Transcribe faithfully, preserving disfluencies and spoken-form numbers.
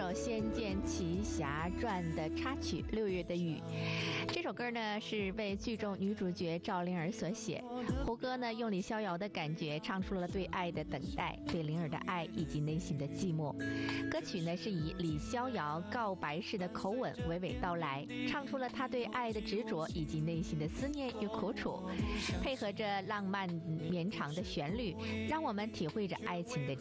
《仙剑奇侠传》的插曲《六月的雨》。这首歌呢是为剧中女主角赵灵儿所写。胡歌呢用李逍遥的感觉唱出了对爱的等待，对灵儿的爱以及内心的寂寞。歌曲呢是以李逍遥告白式的口吻娓娓道来，唱出了他对爱的执着以及内心的思念与苦楚，配合着浪漫绵长的旋律，让我们体会着爱情的